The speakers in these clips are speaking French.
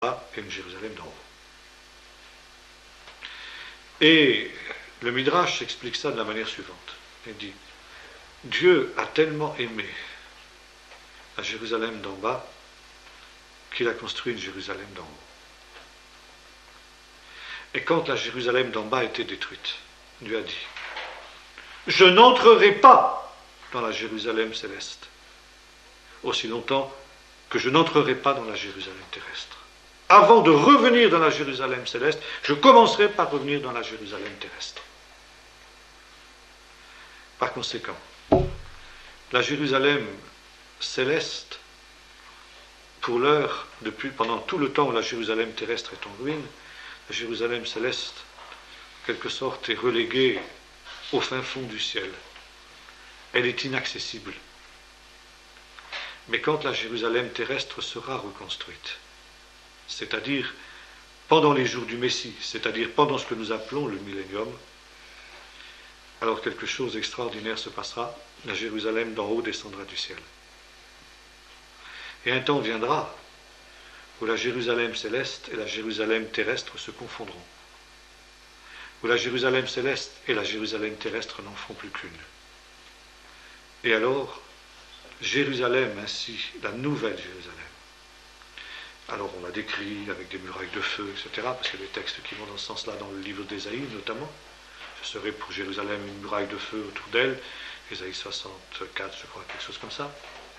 bas et une Jérusalem d'en haut. Et le Midrash explique ça de la manière suivante. Il dit, Dieu a tellement aimé la Jérusalem d'en bas qu'il a construit une Jérusalem d'en haut. Et quand la Jérusalem d'en bas a été détruite, Dieu a dit, je n'entrerai pas dans la Jérusalem céleste, aussi longtemps que je n'entrerai pas dans la Jérusalem terrestre. Avant de revenir dans la Jérusalem céleste, je commencerai par revenir dans la Jérusalem terrestre. Par conséquent, la Jérusalem céleste, pour l'heure, pendant tout le temps où la Jérusalem terrestre est en ruine, la Jérusalem céleste, en quelque sorte, est reléguée au fin fond du ciel. Elle est inaccessible. Mais quand la Jérusalem terrestre sera reconstruite, c'est-à-dire pendant les jours du Messie, c'est-à-dire pendant ce que nous appelons le millénium, alors quelque chose d'extraordinaire se passera, la Jérusalem d'en haut descendra du ciel. Et un temps viendra où la Jérusalem céleste et la Jérusalem terrestre se confondront, où la Jérusalem céleste et la Jérusalem terrestre n'en feront plus qu'une. Et alors, Jérusalem, ainsi, la nouvelle Jérusalem. Alors on la décrit avec des murailles de feu, etc., parce qu'il y a des textes qui vont dans ce sens-là, dans le livre d'Ésaïe notamment. Je serai pour Jérusalem une muraille de feu autour d'elle, Ésaïe 64, je crois, quelque chose comme ça.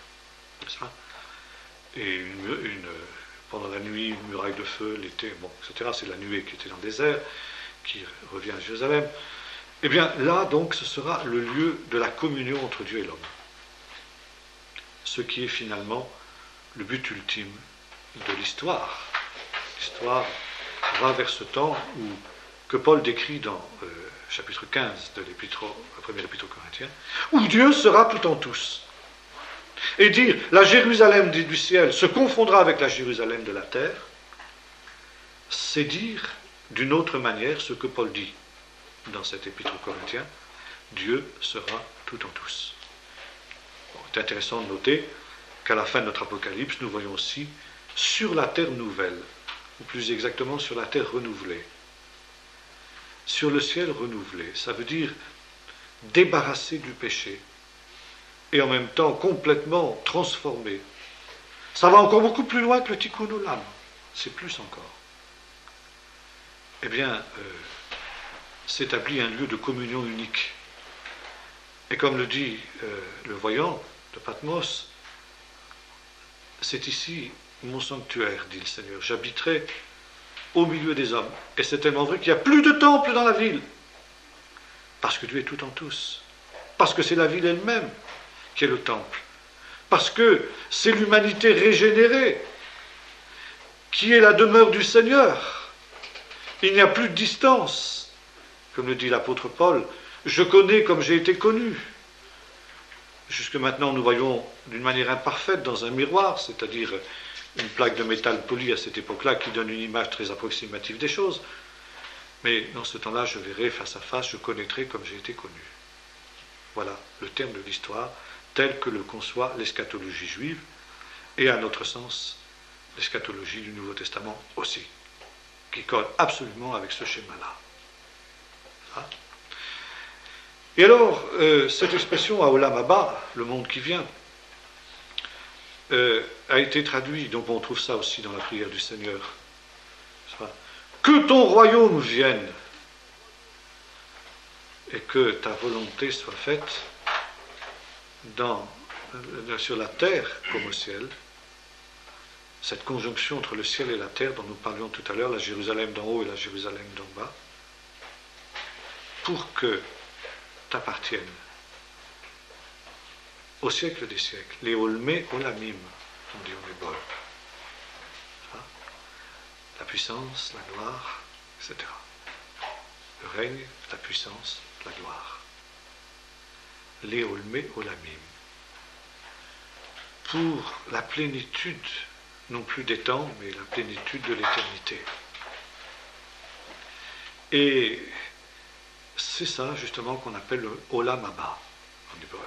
Et pendant la nuit, une muraille de feu, l'été, bon, etc., c'est la nuée qui était dans le désert, qui revient à Jérusalem. Eh bien, là, donc, ce sera le lieu de la communion entre Dieu et l'homme. Ce qui est finalement le but ultime de l'histoire. L'histoire va vers ce temps que Paul décrit dans chapitre 15 de la première épître aux Corinthiens, où Dieu sera tout en tous. Et dire, la Jérusalem du ciel se confondra avec la Jérusalem de la terre, c'est dire d'une autre manière ce que Paul dit dans cette épître aux Corinthiens, Dieu sera tout en tous. Bon, c'est intéressant de noter qu'à la fin de notre Apocalypse, nous voyons aussi sur la terre nouvelle, ou plus exactement sur la terre renouvelée, sur le ciel renouvelé, ça veut dire débarrassé du péché, et en même temps complètement transformé. Ça va encore beaucoup plus loin que le tikkun olam, c'est plus encore. Eh bien, s'établit un lieu de communion unique. Et comme le dit le voyant de Patmos, c'est ici mon sanctuaire, dit le Seigneur. J'habiterai au milieu des hommes. Et c'est tellement vrai qu'il n'y a plus de temple dans la ville. Parce que Dieu est tout en tous. Parce que c'est la ville elle-même qui est le temple. Parce que c'est l'humanité régénérée qui est la demeure du Seigneur. Il n'y a plus de distance. Comme le dit l'apôtre Paul, je connais comme j'ai été connu. Jusque maintenant, nous voyons d'une manière imparfaite dans un miroir, c'est-à-dire une plaque de métal poli à cette époque-là qui donne une image très approximative des choses. Mais dans ce temps-là, je verrai face à face, je connaîtrai comme j'ai été connu. Voilà le terme de l'histoire, tel que le conçoit l'eschatologie juive, et à notre sens, l'eschatologie du Nouveau Testament aussi, qui colle absolument avec ce schéma-là. Hein? Et alors, cette expression Haolam Haba, le monde qui vient, a été traduite, donc on trouve ça aussi dans la prière du Seigneur. Que ton royaume vienne et que ta volonté soit faite sur la terre comme au ciel. Cette conjonction entre le ciel et la terre dont nous parlions tout à l'heure, la Jérusalem d'en haut et la Jérusalem d'en bas, pour que t'appartienne au siècle des siècles, les olmé olamim, on dit en hébreu. La puissance, la gloire, etc. Le règne, la puissance, la gloire. Les olmé olamim. Pour la plénitude, non plus des temps, mais la plénitude de l'éternité. Et c'est ça, justement, qu'on appelle le Olam Haba, en hébreu.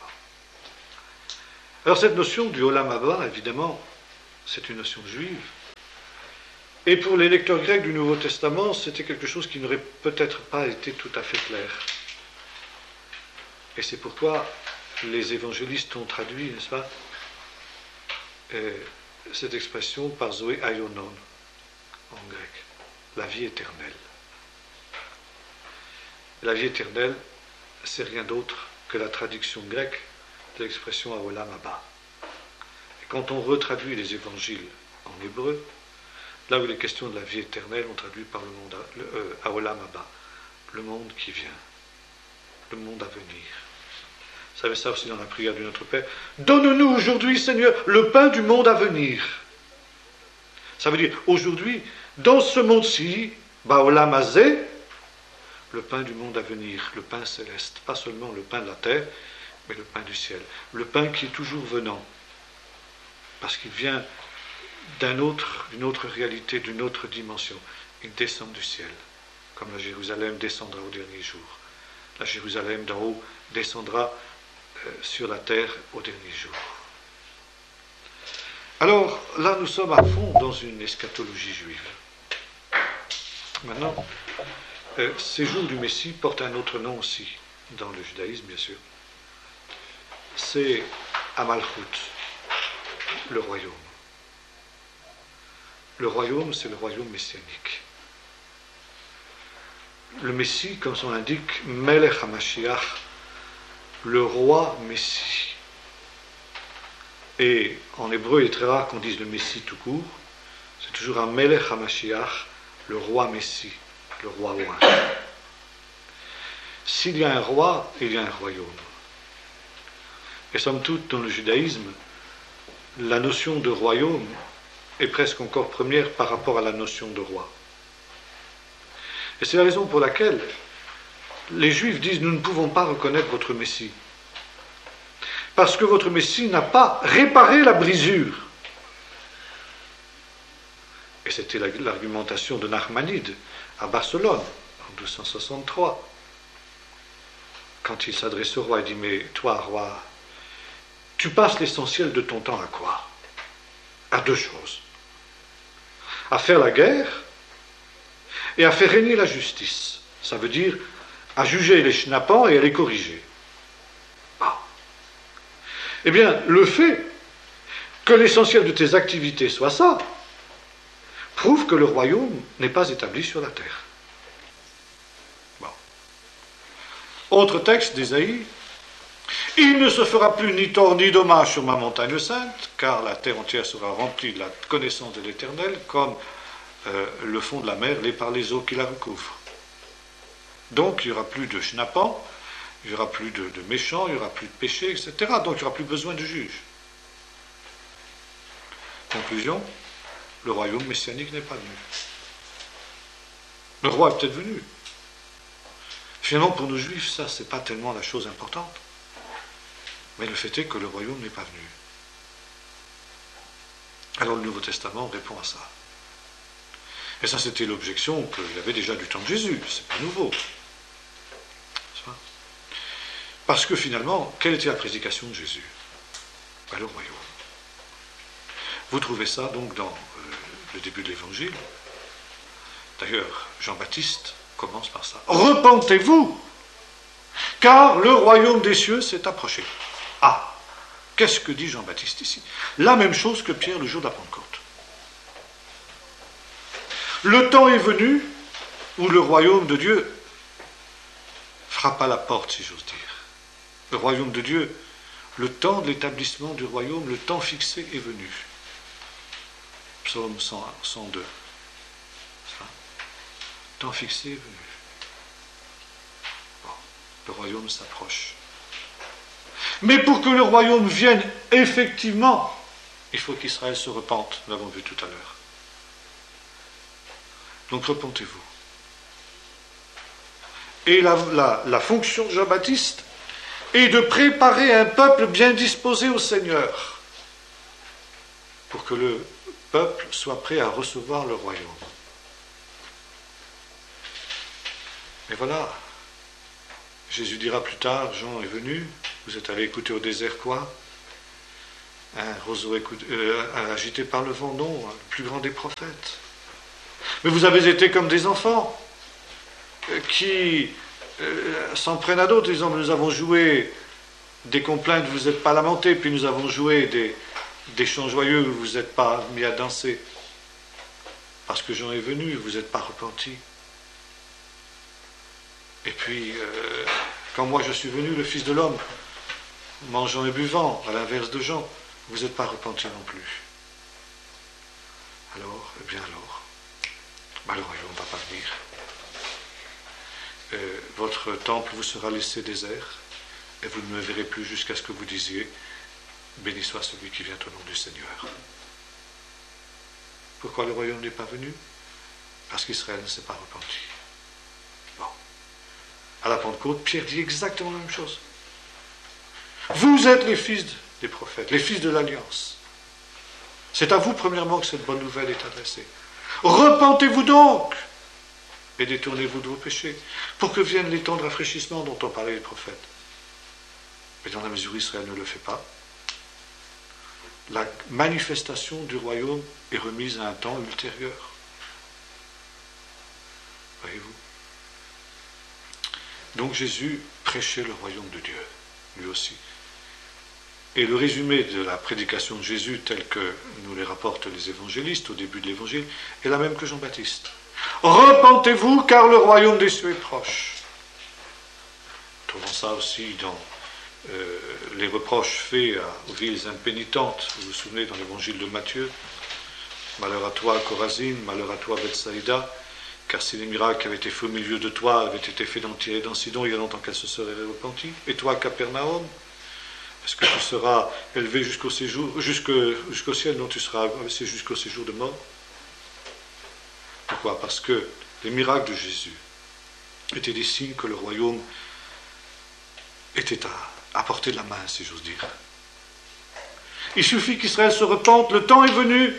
Alors, cette notion du Olam Haba, évidemment, c'est une notion juive, Et pour les lecteurs grecs du Nouveau Testament, c'était quelque chose qui n'aurait peut-être pas été tout à fait clair. Et c'est pourquoi les évangélistes ont traduit, n'est-ce pas, cette expression par Zoé Aionon en grec, la vie éternelle. La vie éternelle, c'est rien d'autre que la traduction grecque de l'expression Haolam Haba. Et quand on retraduit les évangiles en hébreu, là où il est question de la vie éternelle, on traduit par le monde Haolam Haba, le monde qui vient, le monde à venir. Vous savez ça aussi dans la prière du Notre Père. Donne-nous aujourd'hui, Seigneur, le pain du monde à venir. Ça veut dire, aujourd'hui, dans ce monde-ci, Baolam Hazé, le pain du monde à venir, le pain céleste, pas seulement le pain de la terre, mais le pain du ciel. Le pain qui est toujours venant, parce qu'il vient d'une autre réalité, d'une autre dimension. Il descend du ciel, comme la Jérusalem descendra au dernier jour. La Jérusalem d'en haut descendra sur la terre au dernier jour. Alors, là, nous sommes à fond dans une eschatologie juive. Maintenant, ces jours du Messie portent un autre nom aussi, dans le judaïsme, bien sûr. C'est Amalchut, le royaume. Le royaume, c'est le royaume messianique. Le Messie, comme son l'indique, Melech HaMashiach, le roi Messie. Et en hébreu, il est très rare qu'on dise le Messie tout court. C'est toujours un Melech HaMashiach, le roi Messie, le roi oint. S'il y a un roi, il y a un royaume. Et somme toute, dans le judaïsme, la notion de royaume est presque encore première par rapport à la notion de roi. Et c'est la raison pour laquelle les Juifs disent « Nous ne pouvons pas reconnaître votre Messie, parce que votre Messie n'a pas réparé la brisure. » Et c'était l'argumentation de Nachmanide à Barcelone, en 1263. Quand il s'adresse au roi, il dit « Mais toi, roi, tu passes l'essentiel de ton temps à quoi ? À deux choses. À faire la guerre et à faire régner la justice. Ça veut dire à juger les schnappants et à les corriger. Ah. Eh bien, le fait que l'essentiel de tes activités soit ça, prouve que le royaume n'est pas établi sur la terre. Bon. Autre texte d'Ésaïe. Il ne se fera plus ni tort ni dommage sur ma montagne sainte, car la terre entière sera remplie de la connaissance de l'Éternel, comme le fond de la mer l'est par les eaux qui la recouvrent. Donc il n'y aura plus de schnappants, il n'y aura plus de méchants, il n'y aura plus de péchés, etc. Donc il n'y aura plus besoin de juges. Conclusion, le royaume messianique n'est pas venu. Le roi est peut-être venu. Finalement, pour nos juifs, ça, c'est pas tellement la chose importante. Mais le fait est que le royaume n'est pas venu. Alors le Nouveau Testament répond à ça. Et ça, c'était l'objection qu'il y avait déjà du temps de Jésus. C'est pas nouveau. Parce que finalement, quelle était la prédication de Jésus ? Ben, le royaume. Vous trouvez ça donc dans le début de l'Évangile. D'ailleurs, Jean-Baptiste commence par ça. Repentez-vous, car le royaume des cieux s'est approché. Ah, qu'est-ce que dit Jean-Baptiste ici ? La même chose que Pierre le jour de la Pentecôte. Le temps est venu où le royaume de Dieu frappe à la porte, si j'ose dire. Le royaume de Dieu, le temps de l'établissement du royaume, le temps fixé est venu. Psaume 102. Le temps fixé est venu. Bon, le royaume s'approche. Mais pour que le royaume vienne effectivement, il faut qu'Israël se repente, nous l'avons vu tout à l'heure. Donc repentez-vous. Et la fonction de Jean-Baptiste est de préparer un peuple bien disposé au Seigneur, pour que le peuple soit prêt à recevoir le royaume. Et voilà, Jésus dira plus tard, Jean est venu, vous êtes allé écouter au désert quoi ? Un roseau agité par le vent, non, le plus grand des prophètes. Mais vous avez été comme des enfants qui s'en prennent à d'autres, disant, nous avons joué des complaintes, vous n'êtes pas lamentés, puis nous avons joué des chants joyeux, vous vous êtes pas mis à danser. Parce que Jean est venu, vous n'êtes pas repentis. Et puis, quand moi je suis venu, le Fils de l'homme, mangeant et buvant, à l'inverse de Jean, vous n'êtes pas repentis non plus. Alors, eh bien alors, le royaume ne va pas venir. Votre temple vous sera laissé désert, et vous ne me verrez plus jusqu'à ce que vous disiez, béni soit celui qui vient au nom du Seigneur. Pourquoi le royaume n'est pas venu? Parce qu'Israël ne s'est pas repenti. Bon. À la Pentecôte, Pierre dit exactement la même chose. Vous êtes les fils des prophètes, les fils de l'Alliance. C'est à vous, premièrement, que cette bonne nouvelle est adressée. Repentez-vous donc et détournez-vous de vos péchés, pour que vienne les temps de rafraîchissement dont ont parlé les prophètes. Mais dans la mesure où Israël ne le fait pas, la manifestation du royaume est remise à un temps ultérieur. Voyez-vous? Donc Jésus prêchait le royaume de Dieu, lui aussi. Et le résumé de la prédication de Jésus, tel que nous les rapportent les évangélistes au début de l'évangile, est la même que Jean-Baptiste. Repentez-vous, car le royaume des cieux est proche. Trouvons ça aussi dans les reproches faits aux villes impénitentes. Vous vous souvenez dans l'évangile de Matthieu, malheur à toi, Chorazine, malheur à toi, Bethsaïda, car si les miracles qui avaient été faits au milieu de toi avaient été faits dans Tyr et dans Sidon, il y a longtemps qu'elle se serait repentie. Et toi, Capernaum, est-ce que tu seras élevé jusqu'au ciel, non, tu seras abaissé jusqu'au séjour de mort? Pourquoi? Parce que les miracles de Jésus étaient des signes que le royaume était à portée de la main, si j'ose dire. Il suffit qu'Israël se repente, le temps est venu.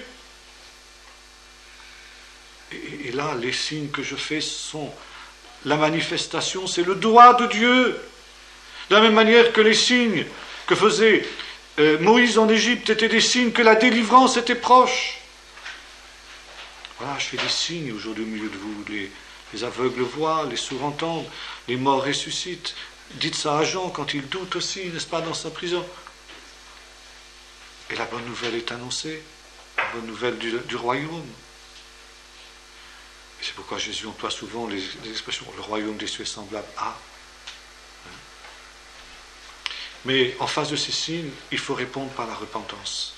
Et là, les signes que je fais sont la manifestation, c'est le doigt de Dieu. De la même manière que les signes que faisait Moïse en Égypte étaient des signes que la délivrance était proche. Voilà, je fais des signes aujourd'hui au milieu de vous. Les aveugles voient, les sourds entendent, les morts ressuscitent. Dites ça à Jean quand il doute aussi, n'est-ce pas, dans sa prison. Et la bonne nouvelle est annoncée, la bonne nouvelle du royaume. Et c'est pourquoi Jésus emploie souvent les expressions « le royaume des cieux est semblable à ». Mais en face de ces signes, il faut répondre par la repentance.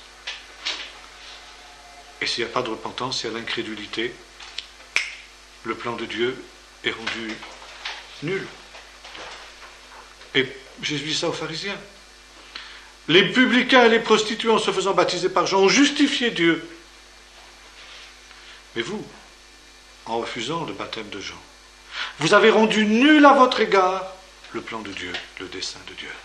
Et s'il n'y a pas de repentance, il y a l'incrédulité. Le plan de Dieu est rendu nul. Et Jésus dit ça aux pharisiens. Les publicains et les prostituées, en se faisant baptiser par Jean, ont justifié Dieu. Mais vous, en refusant le baptême de Jean, vous avez rendu nul à votre égard le plan de Dieu, le dessein de Dieu.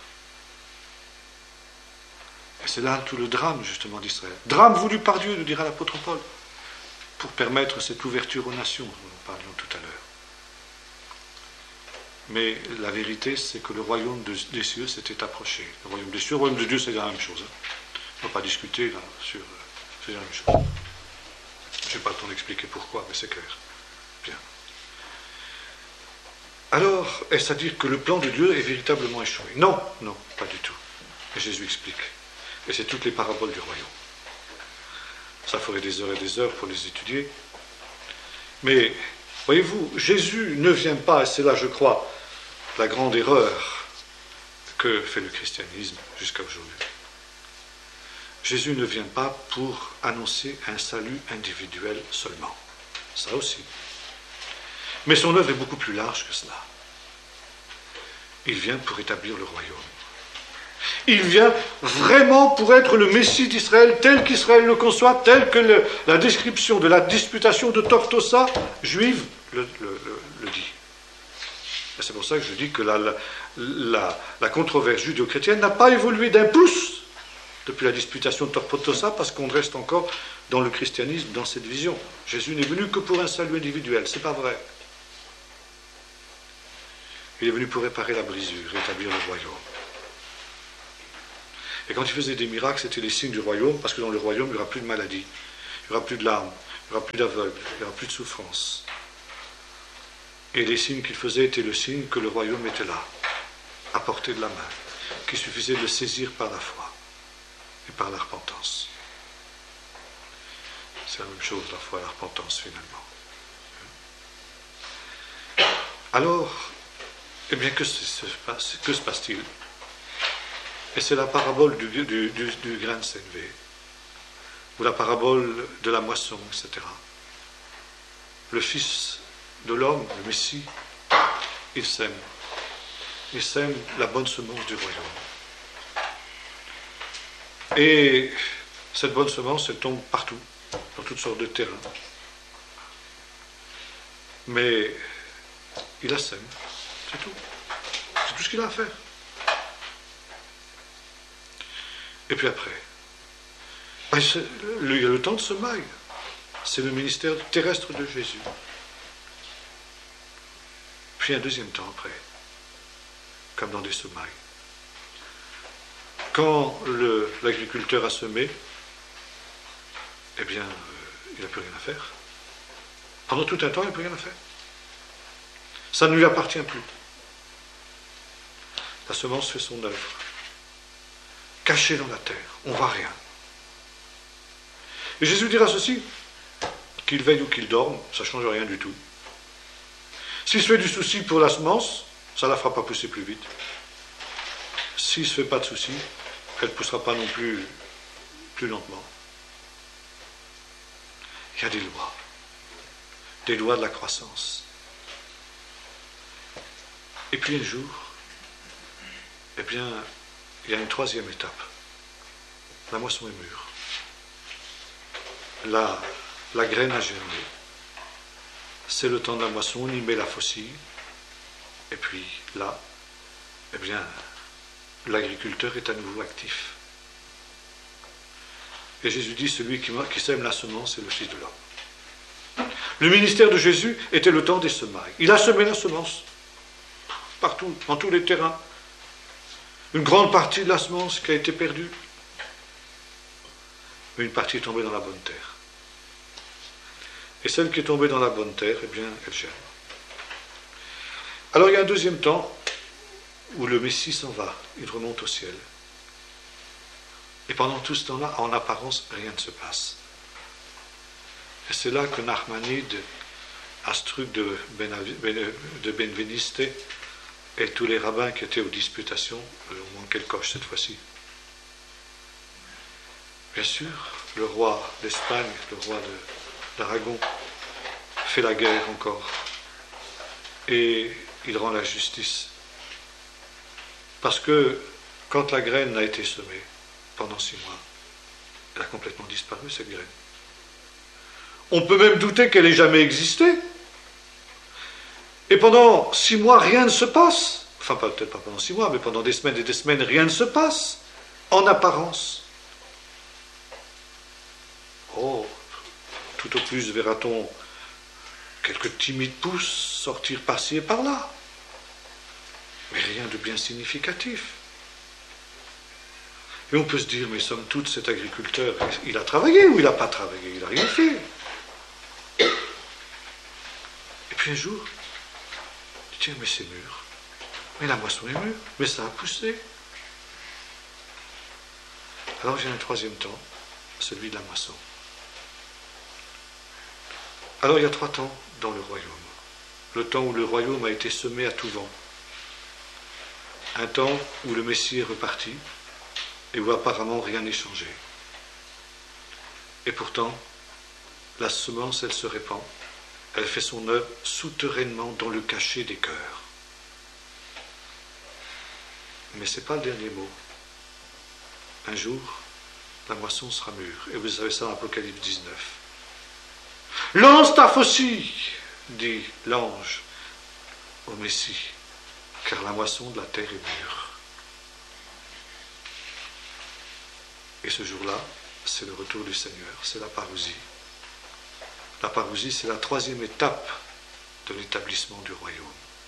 Et c'est là tout le drame, justement, d'Israël. Drame voulu par Dieu, nous dira l'apôtre Paul, pour permettre cette ouverture aux nations, dont nous parlions tout à l'heure. Mais la vérité, c'est que le royaume des cieux s'était approché. Le royaume des cieux, le royaume de Dieu, c'est la même chose. On ne va pas discuter là sur... c'est la même chose. Je n'ai pas le temps d'expliquer pourquoi, mais c'est clair. Bien. Alors, est-ce à dire que le plan de Dieu est véritablement échoué? Non, non, pas du tout. Et Jésus explique. Et c'est toutes les paraboles du royaume. Ça ferait des heures et des heures pour les étudier. Mais, voyez-vous, Jésus ne vient pas, et c'est là, je crois, la grande erreur que fait le christianisme jusqu'à aujourd'hui. Jésus ne vient pas pour annoncer un salut individuel seulement. Ça aussi. Mais son œuvre est beaucoup plus large que cela. Il vient pour établir le royaume. Il vient vraiment pour être le Messie d'Israël, tel qu'Israël le conçoit, tel que la description de la disputation de Tortosa juive le dit. Et c'est pour ça que je dis que la controverse judéo-chrétienne n'a pas évolué d'un pouce depuis la disputation de Tortosa, parce qu'on reste encore dans le christianisme, dans cette vision. Jésus n'est venu que pour un salut individuel, c'est pas vrai. Il est venu pour réparer la brisure, rétablir le royaume. Et quand il faisait des miracles, c'était les signes du royaume, parce que dans le royaume, il n'y aura plus de maladie, il n'y aura plus de larmes, il Il n'y aura plus d'aveugles, il n'y aura plus de souffrance. Et les signes qu'il faisait étaient le signe que le royaume était là, à portée de la main, qu'il suffisait de le saisir par la foi et par la repentance. C'est la même chose, la foi et la repentance, finalement. Alors, eh bien, que se passe-t-il? Et c'est la parabole du grain de sénévé, ou la parabole de la moisson, etc. Le Fils de l'homme, le Messie, il sème. Il sème la bonne semence du royaume. Et cette bonne semence, elle tombe partout, dans toutes sortes de terrains. Mais il la sème, c'est tout. C'est tout ce qu'il a à faire. Et puis après, il y a le temps de semaille. C'est le ministère terrestre de Jésus. Puis un deuxième temps après, comme dans des semailles. Quand l'agriculteur a semé, eh bien, il n'a plus rien à faire. Pendant tout un temps, il n'a plus rien à faire. Ça ne lui appartient plus. La semence fait son œuvre. Cachée dans la terre, on ne voit rien. Et Jésus dira ceci, qu'il veille ou qu'il dorme, ça ne change rien du tout. S'il se fait du souci pour la semence, ça ne la fera pas pousser plus vite. S'il ne se fait pas de souci, elle ne poussera pas non plus lentement. Il y a des lois de la croissance. Et puis un jour, eh bien, il y a une troisième étape. La moisson est mûre. La graine a germé. C'est le temps de la moisson, on y met la faucille. Et puis là, eh bien, l'agriculteur est à nouveau actif. Et Jésus dit, celui qui sème la semence, c'est le Fils de l'homme. Le ministère de Jésus était le temps des semailles. Il a semé la semence. Partout, dans tous les terrains. Une grande partie de la semence qui a été perdue. Mais une partie est tombée dans la bonne terre. Et celle qui est tombée dans la bonne terre, eh bien, elle germe. Alors il y a un deuxième temps où le Messie s'en va, il remonte au ciel. Et pendant tout ce temps-là, en apparence, rien ne se passe. Et c'est là que Nachmanide a ce truc de Benveniste et tous les rabbins qui étaient aux disputations, on manquait le coche cette fois-ci. Bien sûr, le roi d'Espagne, le roi d'Aragon, fait la guerre encore. Et il rend la justice. Parce que quand la graine a été semée, pendant 6 mois, elle a complètement disparu, cette graine. On peut même douter qu'elle ait jamais existé. Et pendant 6 mois, rien ne se passe. Enfin, peut-être pas pendant 6 mois, mais pendant des semaines et des semaines, rien ne se passe. En apparence. Oh, tout au plus verra-t-on quelques timides pousses sortir par-ci et par-là. Mais rien de bien significatif. Et on peut se dire, mais somme toute, cet agriculteur, il a travaillé ou il n'a pas travaillé? Il n'a rien fait. Et puis un jour, il dit, tiens, mais c'est mûr. Mais la moisson est mûre, mais ça a poussé. Alors vient un troisième temps, celui de la moisson. Alors il y a 3 temps dans le royaume. Le temps où le royaume a été semé à tout vent. Un temps où le Messie est reparti et où apparemment rien n'est changé. Et pourtant, la semence, elle se répand. Elle fait son œuvre souterrainement dans le cachet des cœurs. Mais ce n'est pas le dernier mot. Un jour, la moisson sera mûre. Et vous savez ça dans Apocalypse 19. Lance ta faucille, dit l'ange au Messie, car la moisson de la terre est mûre. Et ce jour-là, c'est le retour du Seigneur, c'est la parousie. La parousie, c'est la 3e étape de l'établissement du royaume.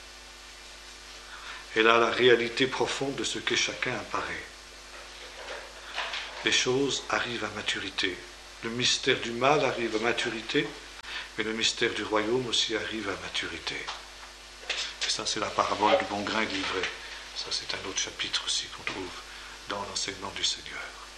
Et là, la réalité profonde de ce qu'est chacun apparaît. Les choses arrivent à maturité Le mystère du mal arrive à maturité, mais le mystère du royaume aussi arrive à maturité. Et ça, c'est la parabole du bon grain et de l'ivraie. Ça, c'est un autre chapitre aussi qu'on trouve dans l'enseignement du Seigneur.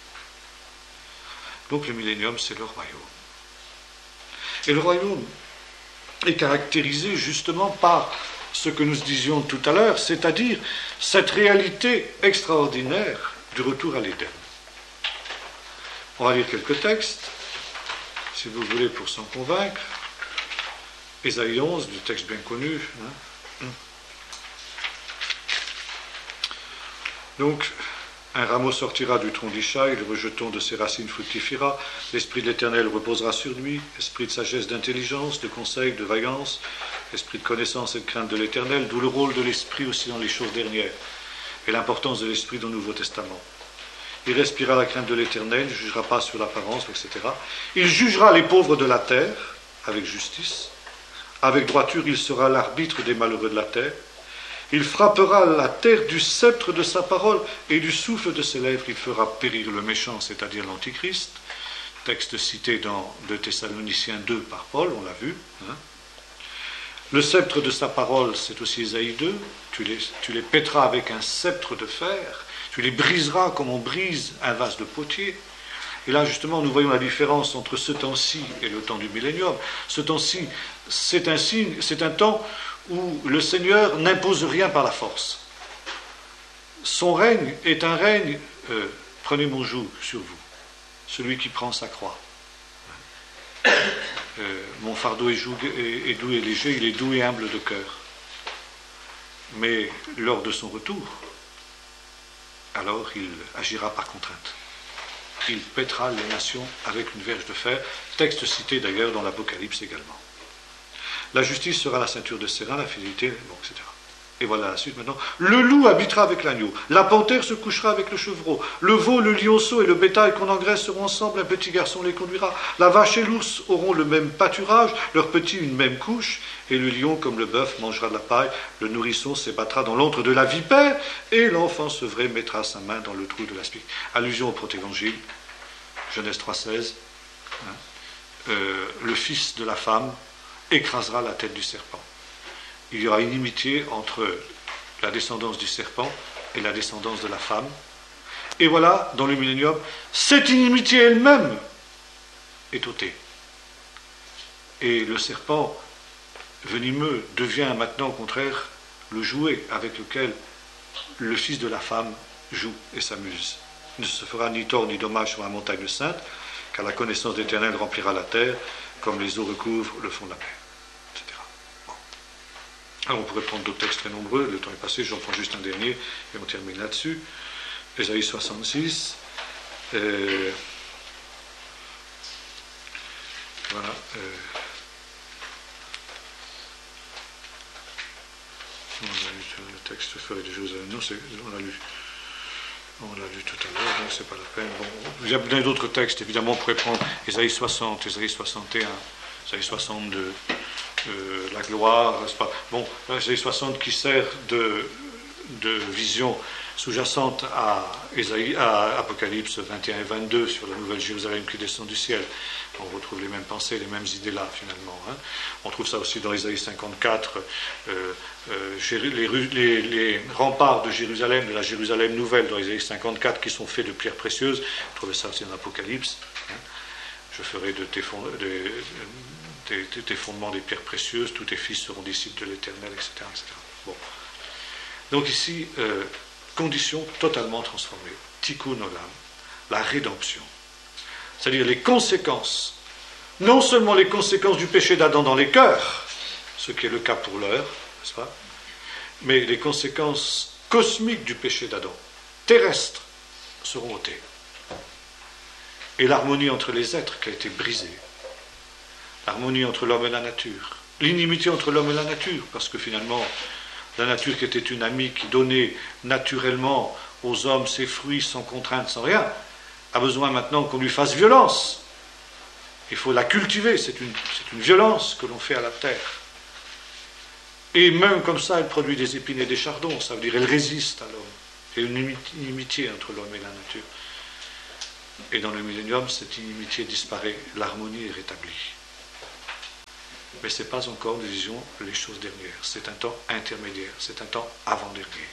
Donc le millénium, c'est le royaume. Et le royaume est caractérisé justement par ce que nous disions tout à l'heure, c'est-à-dire cette réalité extraordinaire du retour à l'Éden. On va lire quelques textes, si vous voulez, pour s'en convaincre. Ésaïe 11, du texte bien connu. Donc, un rameau sortira du tronc d'Ishaï, le rejeton de ses racines fructifiera, l'Esprit de l'Éternel reposera sur lui, esprit de sagesse, d'intelligence, de conseil, de vaillance, esprit de connaissance et de crainte de l'Éternel, d'où le rôle de l'Esprit aussi dans les choses dernières, et l'importance de l'Esprit dans le Nouveau Testament. Il respirera la crainte de l'Éternel, il ne jugera pas sur l'apparence, etc. Il jugera les pauvres de la terre, avec justice. Avec droiture, il sera l'arbitre des malheureux de la terre. Il frappera la terre du sceptre de sa parole et du souffle de ses lèvres. Il fera périr le méchant, c'est-à-dire l'Antichrist. Texte cité dans 2 Thessaloniciens 2 par Paul, on l'a vu. Le sceptre de sa parole, c'est aussi Ésaïe 2. Tu les pèteras avec un sceptre de fer. Tu les briseras comme on brise un vase de potier. Et là, justement, nous voyons la différence entre ce temps-ci et le temps du millénium. Ce temps-ci, c'est un signe, c'est un temps où le Seigneur n'impose rien par la force. Son règne est un règne, prenez mon joug sur vous, celui qui prend sa croix. Mon fardeau est doux et léger, il est doux et humble de cœur. Mais lors de son retour, alors il agira par contrainte. Il pètera les nations avec une verge de fer, texte cité d'ailleurs dans l'Apocalypse également. La justice sera la ceinture de Sérin, la fidélité, bon, etc. Et voilà la suite maintenant. Le loup habitera avec l'agneau, la panthère se couchera avec le chevreau, le veau, le lionceau et le bétail qu'on engraisse seront ensemble, un petit garçon les conduira. La vache et l'ours auront le même pâturage, leurs petits une même couche, et le lion comme le bœuf mangera de la paille, le nourrisson s'ébattra dans l'antre de la vipère, et l'enfant sevré mettra sa main dans le trou de l'aspic. Allusion au protévangile, Genèse 3,16. Le fils de la femme écrasera la tête du serpent. Il y aura inimitié entre la descendance du serpent et la descendance de la femme. Et voilà, dans le millénium, cette inimitié elle-même est ôtée. Et le serpent venimeux devient maintenant, au contraire, le jouet avec lequel le fils de la femme joue et s'amuse. Il ne se fera ni tort ni dommage sur la montagne sainte, car la connaissance de l'Éternel remplira la terre, comme les eaux recouvrent le fond de la mer. Alors on pourrait prendre d'autres textes très nombreux, le temps est passé, j'en prends juste un dernier et on termine là-dessus. Ésaïe 66. Voilà. On a lu le texte feuille de Jérusalem. Non, on l'a lu tout à l'heure, donc c'est pas la peine. Bon, il y a bien d'autres textes, évidemment, on pourrait prendre Ésaïe 60, Ésaïe 61, Ésaïe 62. La gloire, n'est-ce pas? Bon, Ésaïe 60 qui sert de vision sous-jacente à Apocalypse 21 et 22 sur la nouvelle Jérusalem qui descend du ciel. On retrouve les mêmes pensées, les mêmes idées là finalement. On trouve ça aussi dans Ésaïe 54, les remparts de Jérusalem, de la Jérusalem nouvelle dans Ésaïe 54 qui sont faits de pierres précieuses. Vous trouvez ça aussi dans l'Apocalypse. Je ferai de tes fondements des pierres précieuses, tous tes fils seront disciples de l'Éternel, etc., etc. Bon. Donc ici, conditions totalement transformées. Tikkun olam, la rédemption. C'est-à-dire les conséquences, non seulement les conséquences du péché d'Adam dans les cœurs, ce qui est le cas pour l'heure, n'est-ce pas, mais les conséquences cosmiques du péché d'Adam, terrestres, seront ôtées. Et l'harmonie entre les êtres qui a été brisée. L'harmonie entre l'homme et la nature. L'inimitié entre l'homme et la nature, parce que finalement, la nature qui était une amie, qui donnait naturellement aux hommes ses fruits sans contrainte, sans rien, a besoin maintenant qu'on lui fasse violence. Il faut la cultiver, c'est une violence que l'on fait à la terre. Et même comme ça, elle produit des épines et des chardons, ça veut dire elle résiste à l'homme. Il y a une inimitié entre l'homme et la nature. Et dans le millénium, cette inimitié disparaît, l'harmonie est rétablie. Mais ce n'est pas encore, nous disions, les choses dernières. C'est un temps intermédiaire, c'est un temps avant-dernier.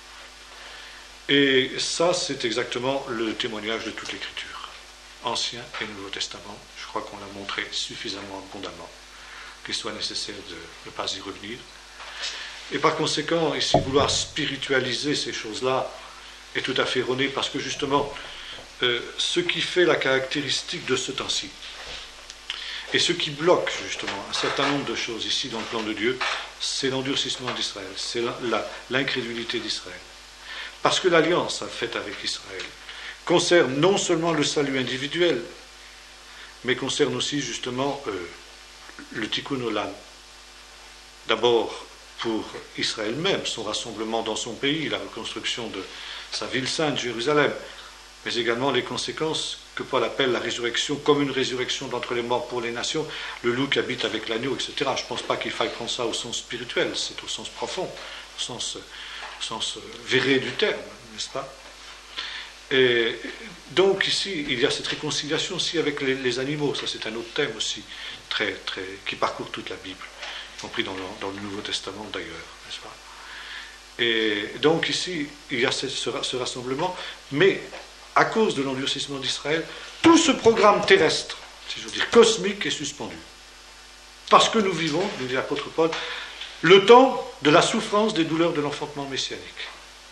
Et ça, c'est exactement le témoignage de toute l'Écriture, Ancien et Nouveau Testament. Je crois qu'on l'a montré suffisamment abondamment qu'il soit nécessaire de ne pas y revenir. Et par conséquent, ici, vouloir spiritualiser ces choses-là est tout à fait erroné, parce que justement, ce qui fait la caractéristique de ce temps-ci, et ce qui bloque justement un certain nombre de choses ici dans le plan de Dieu, c'est l'endurcissement d'Israël, c'est l'incrédulité d'Israël. Parce que l'alliance faite avec Israël concerne non seulement le salut individuel, mais concerne aussi justement le tikkun olam. D'abord pour Israël même, son rassemblement dans son pays, la reconstruction de sa ville sainte, Jérusalem, mais également les conséquences que Paul appelle la résurrection comme une résurrection d'entre les morts pour les nations, le loup qui habite avec l'agneau, etc. Je ne pense pas qu'il faille prendre ça au sens spirituel, c'est au sens profond, au sens véré du terme, n'est-ce pas? Et donc ici, il y a cette réconciliation aussi avec les animaux, ça c'est un autre thème aussi, qui parcourt toute la Bible, y compris dans le Nouveau Testament d'ailleurs, n'est-ce pas? Et donc ici, il y a ce rassemblement, mais à cause de l'endurcissement d'Israël, tout ce programme terrestre, si je veux dire cosmique, est suspendu. Parce que nous vivons, nous dit l'apôtre Paul, le temps de la souffrance des douleurs de l'enfantement messianique.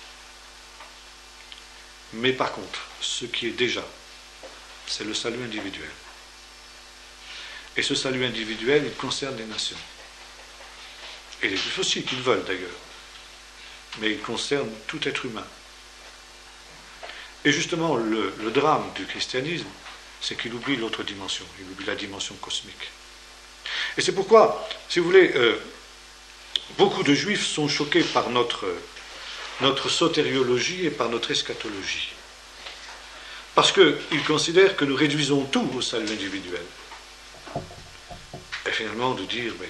Mais par contre, ce qui est déjà, c'est le salut individuel. Et ce salut individuel, il concerne les nations. Et les juifs aussi, qu'ils veulent d'ailleurs. Mais il concerne tout être humain. Et justement, le drame du christianisme, c'est qu'il oublie l'autre dimension, il oublie la dimension cosmique. Et c'est pourquoi, si vous voulez, beaucoup de juifs sont choqués par notre sotériologie et par notre eschatologie. Parce qu'ils considèrent que nous réduisons tout au salut individuel. Et finalement, de dire, mais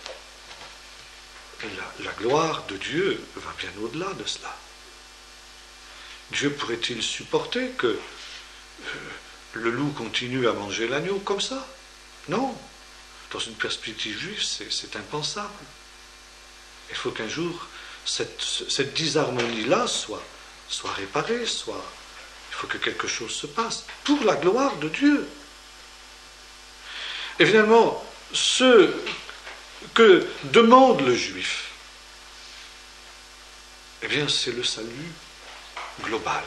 la gloire de Dieu va bien au-delà de cela. Dieu pourrait-il supporter que le loup continue à manger l'agneau comme ça? Non. Dans une perspective juive, c'est impensable. Il faut qu'un jour, cette disharmonie-là soit réparée, il faut que quelque chose se passe pour la gloire de Dieu. Et finalement, ce que demande le juif, eh bien, c'est le salut global.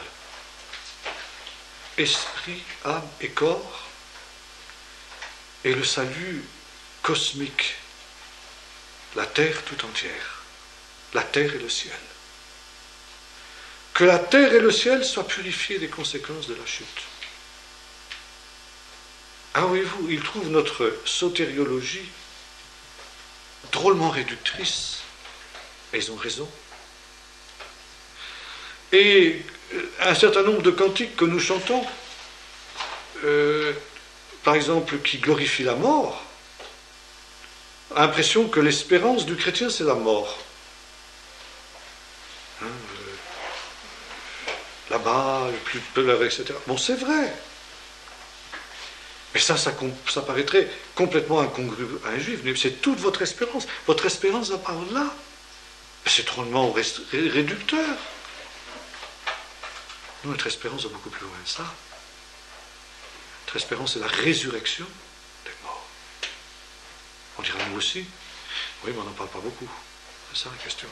Esprit, âme et corps, et le salut cosmique. La terre tout entière. La terre et le ciel. Que la terre et le ciel soient purifiés des conséquences de la chute. Ah, voyez-vous, ils trouvent notre sotériologie drôlement réductrice. Et ils ont raison. Et un certain nombre de cantiques que nous chantons, par exemple, qui glorifient la mort, a l'impression que l'espérance du chrétien, c'est la mort. Là-bas, il n'y a plus de peur, etc. Bon, c'est vrai. Mais ça paraîtrait complètement incongru à un juif. Mais c'est toute votre espérance. Votre espérance va par là. C'est drôlement réducteur. Nous, notre espérance va beaucoup plus loin que ça. Notre espérance, c'est la résurrection des morts. On dira nous aussi. Oui, mais on n'en parle pas beaucoup. C'est ça la question.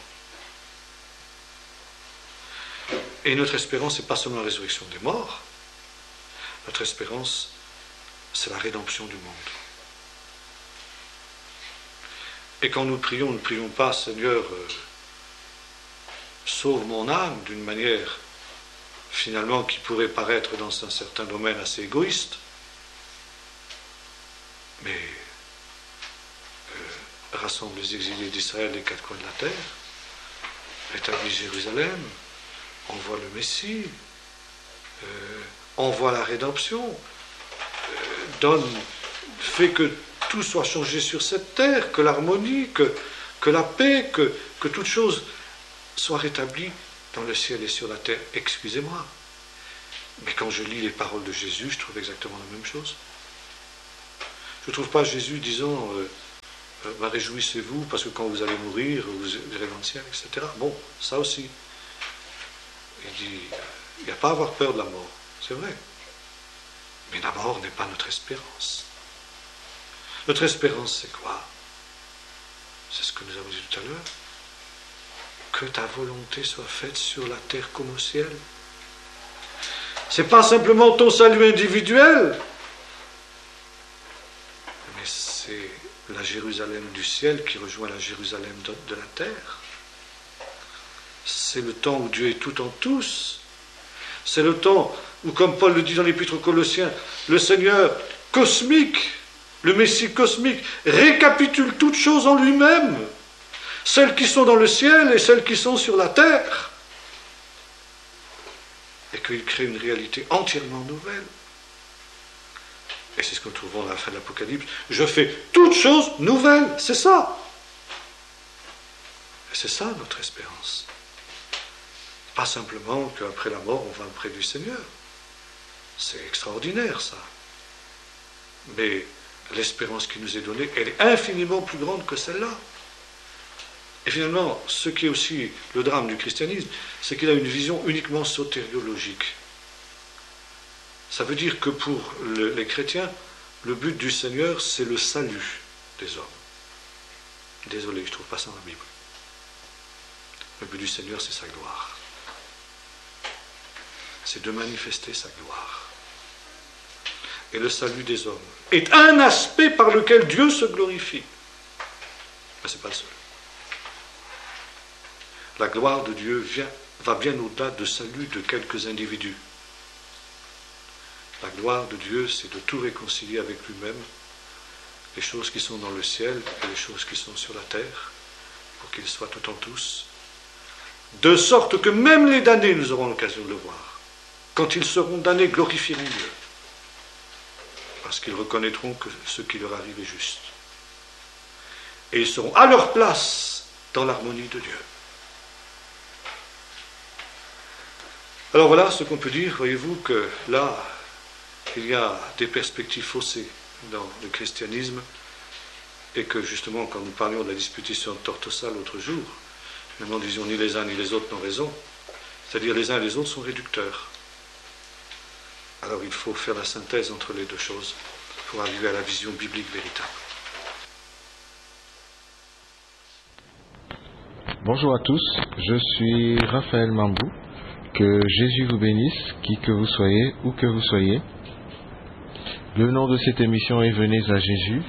Et notre espérance, ce n'est pas seulement la résurrection des morts. Notre espérance, c'est la rédemption du monde. Et quand nous ne prions pas, Seigneur, sauve mon âme, d'une manière finalement qui pourrait paraître dans un certain domaine assez égoïste, mais rassemble les exilés d'Israël des quatre coins de la terre, rétablit Jérusalem, envoie le Messie, envoie la rédemption, fait que tout soit changé sur cette terre, que l'harmonie, que la paix, que toute chose soit rétablie dans le ciel et sur la terre. Excusez-moi, Mais quand je lis les paroles de Jésus, je trouve exactement la même chose. Je ne trouve pas Jésus disant réjouissez-vous parce que quand vous allez mourir, vous irez dans le ciel, etc. Bon, ça aussi. Il dit il n'y a pas à avoir peur de la mort, c'est vrai. Mais la mort n'est pas notre espérance. Notre espérance, c'est quoi? C'est ce que nous avons dit tout à l'heure. Que ta volonté soit faite sur la terre comme au ciel. C'est pas simplement ton salut individuel, mais c'est la Jérusalem du ciel qui rejoint la Jérusalem de la terre. C'est le temps où Dieu est tout en tous. C'est le temps où, comme Paul le dit dans l'Épître aux Colossiens, le Seigneur cosmique, le Messie cosmique, récapitule toutes choses en lui-même, celles qui sont dans le ciel et celles qui sont sur la terre, et qu'il crée une réalité entièrement nouvelle. Et c'est ce que nous trouvons à la fin de l'Apocalypse. Je fais toutes choses nouvelles, c'est ça. Et c'est ça notre espérance. Pas simplement qu'après la mort, on va auprès du Seigneur. C'est extraordinaire, ça. Mais l'espérance qui nous est donnée, elle est infiniment plus grande que celle-là. Et finalement, ce qui est aussi le drame du christianisme, c'est qu'il a une vision uniquement sotériologique. Ça veut dire que pour les chrétiens, le but du Seigneur, c'est le salut des hommes. Désolé, je ne trouve pas ça dans la Bible. Le but du Seigneur, c'est sa gloire. C'est de manifester sa gloire. Et le salut des hommes est un aspect par lequel Dieu se glorifie. Mais ce n'est pas le seul. La gloire de Dieu va bien au-delà du salut de quelques individus. La gloire de Dieu, c'est de tout réconcilier avec lui-même, les choses qui sont dans le ciel et les choses qui sont sur la terre, pour qu'ils soient tout en tous, de sorte que même les damnés, nous aurons l'occasion de le voir. Quand ils seront damnés, glorifieront Dieu, parce qu'ils reconnaîtront que ce qui leur arrive est juste. Et ils seront à leur place dans l'harmonie de Dieu. Alors voilà ce qu'on peut dire, voyez-vous, que là, il y a des perspectives faussées dans le christianisme, et que justement, quand nous parlions de la disputation de Tortosa l'autre jour, nous ne disions ni les uns ni les autres n'ont raison, c'est-à-dire les uns et les autres sont réducteurs. Alors il faut faire la synthèse entre les deux choses pour arriver à la vision biblique véritable. Bonjour à tous, je suis Raphaël Mambou. Que Jésus vous bénisse, qui que vous soyez, où que vous soyez. Le nom de cette émission est Venez à Jésus.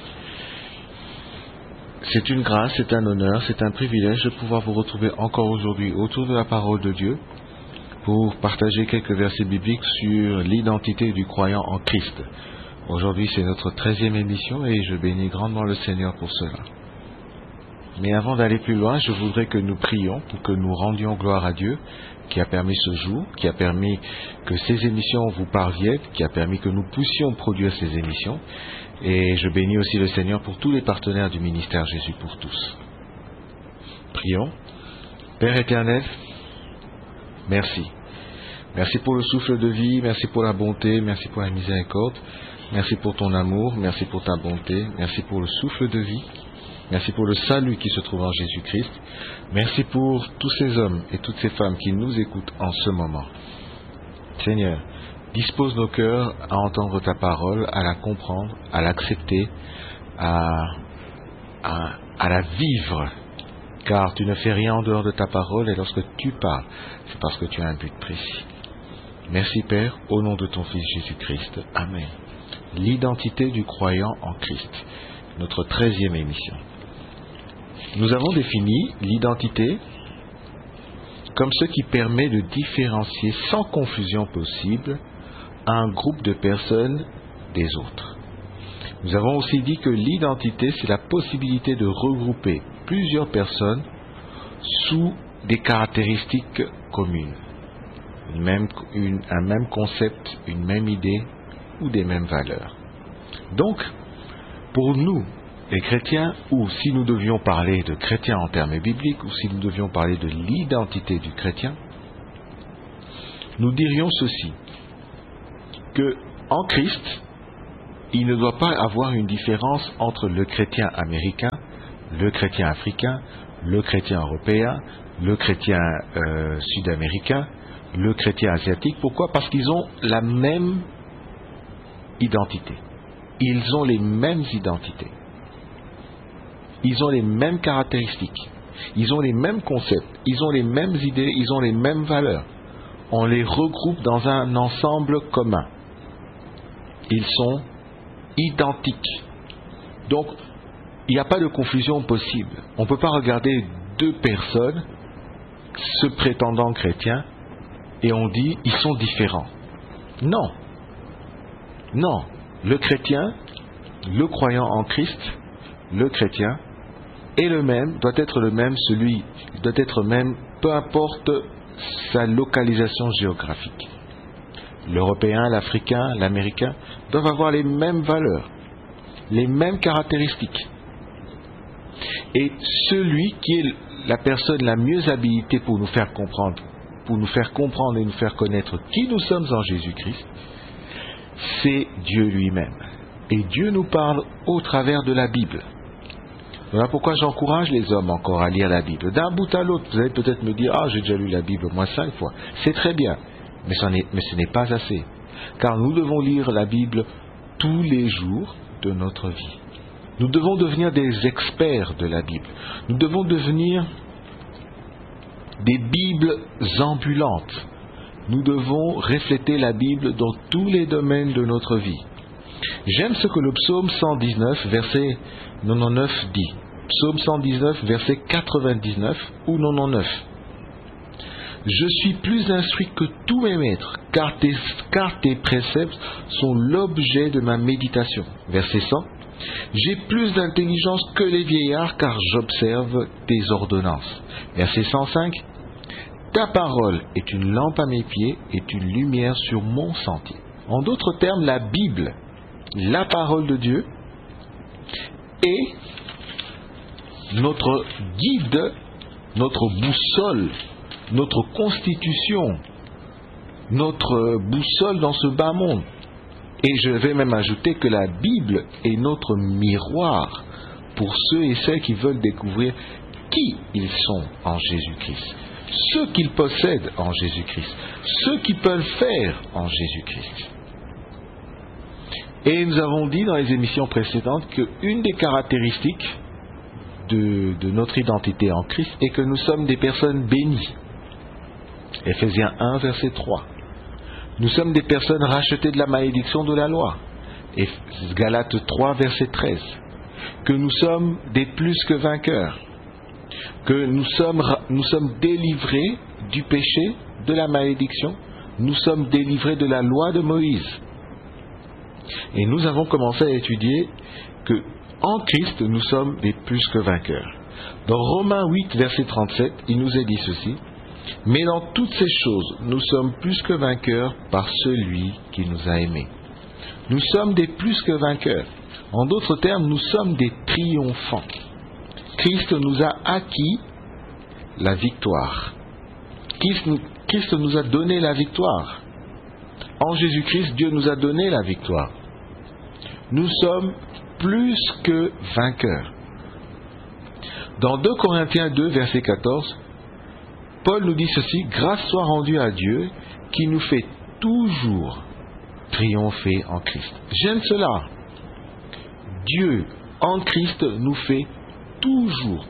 C'est une grâce, c'est un honneur, c'est un privilège de pouvoir vous retrouver encore aujourd'hui autour de la parole de Dieu pour partager quelques versets bibliques sur l'identité du croyant en Christ. Aujourd'hui, c'est notre 13e émission et je bénis grandement le Seigneur pour cela. Mais avant d'aller plus loin, je voudrais que nous prions pour que nous rendions gloire à Dieu qui a permis ce jour, qui a permis que ces émissions vous parviennent, qui a permis que nous puissions produire ces émissions. Et je bénis aussi le Seigneur pour tous les partenaires du ministère Jésus pour tous. Prions. Père éternel, merci. Merci pour le souffle de vie, merci pour la bonté, merci pour la miséricorde, merci pour ton amour, merci pour ta bonté, merci pour le souffle de vie. Merci pour le salut qui se trouve en Jésus-Christ. Merci pour tous ces hommes et toutes ces femmes qui nous écoutent en ce moment. Seigneur, dispose nos cœurs à entendre ta parole, à la comprendre, à l'accepter, à la vivre. Car tu ne fais rien en dehors de ta parole et lorsque tu parles, c'est parce que tu as un but précis. Merci Père, au nom de ton Fils Jésus-Christ. Amen. L'identité du croyant en Christ. Notre 13e émission. Nous avons défini l'identité comme ce qui permet de différencier sans confusion possible un groupe de personnes des autres. Nous avons aussi dit que l'identité, c'est la possibilité de regrouper plusieurs personnes sous des caractéristiques communes, un même concept, une même idée ou des mêmes valeurs. Donc, pour nous, les chrétiens, ou si nous devions parler de chrétiens en termes bibliques, ou si nous devions parler de l'identité du chrétien, nous dirions ceci. que en Christ, il ne doit pas avoir une différence entre le chrétien américain, le chrétien africain, le chrétien européen, le chrétien sud-américain, le chrétien asiatique. Pourquoi? Parce qu'ils ont la même identité. Ils ont les mêmes identités. Ils ont les mêmes caractéristiques. Ils ont les mêmes concepts. Ils ont les mêmes idées. Ils ont les mêmes valeurs. On les regroupe dans un ensemble commun. Ils sont identiques. Donc, il n'y a pas de confusion possible. On ne peut pas regarder deux personnes se prétendant chrétiens et on dit ils sont différents. Non. Non. Le chrétien, le croyant en Christ, le chrétien est le même, doit être le même, celui doit être même, peu importe sa localisation géographique. L'Européen, l'Africain, l'Américain doivent avoir les mêmes valeurs, les mêmes caractéristiques. Et celui qui est la personne la mieux habilitée pour nous faire comprendre et nous faire connaître qui nous sommes en Jésus-Christ, c'est Dieu lui-même. Et Dieu nous parle au travers de la Bible. Voilà pourquoi j'encourage les hommes encore à lire la Bible. D'un bout à l'autre, vous allez peut-être me dire « Ah, j'ai déjà lu la Bible au moins 5 fois. » C'est très bien, mais ce n'est pas assez. Car nous devons lire la Bible tous les jours de notre vie. Nous devons devenir des experts de la Bible. Nous devons devenir des Bibles ambulantes. Nous devons refléter la Bible dans tous les domaines de notre vie. J'aime ce que le psaume 119, verset 99 dit. Psaume 119, verset 99 ou 99. Je suis plus instruit que tous mes maîtres, car tes préceptes sont l'objet de ma méditation. Verset 100. J'ai plus d'intelligence que les vieillards, car j'observe tes ordonnances. Verset 105. Ta parole est une lampe à mes pieds, est une lumière sur mon sentier. En d'autres termes, la Bible, la parole de Dieu, est notre guide, notre boussole, notre constitution, notre boussole dans ce bas monde. Et je vais même ajouter que la Bible est notre miroir pour ceux et celles qui veulent découvrir qui ils sont en Jésus-Christ, ce qu'ils possèdent en Jésus-Christ, ce qu'ils peuvent faire en Jésus-Christ. Et nous avons dit dans les émissions précédentes qu'une des caractéristiques de notre identité en Christ est que nous sommes des personnes bénies. Éphésiens 1, verset 3. Nous sommes des personnes rachetées de la malédiction de la loi. Et Galates 3, verset 13. Que nous sommes des plus que vainqueurs. Que nous sommes délivrés du péché, de la malédiction. Nous sommes délivrés de la loi de Moïse. Et nous avons commencé à étudier que en Christ, nous sommes des plus que vainqueurs. Dans Romains 8, verset 37, il nous est dit ceci. Mais dans toutes ces choses, nous sommes plus que vainqueurs par celui qui nous a aimés. Nous sommes des plus que vainqueurs. En d'autres termes, nous sommes des triomphants. Christ nous a acquis la victoire. Christ nous a donné la victoire. En Jésus-Christ, Dieu nous a donné la victoire. Nous sommes plus que vainqueurs. Dans 2 Corinthiens 2, verset 14, Paul nous dit ceci, « Grâce soit rendue à Dieu qui nous fait toujours triompher en Christ. » J'aime cela. Dieu, en Christ, nous fait toujours,